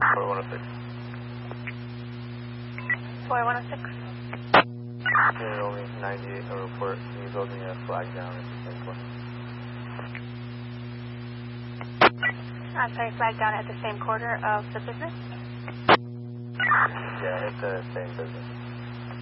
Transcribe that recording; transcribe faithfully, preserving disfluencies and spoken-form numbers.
four one oh six. four one oh six. Unit only ninety-eight, a report. Can you build me a flag down at the same point? I'm sorry, flag down at the same quarter of the business? Yeah, it's the same business.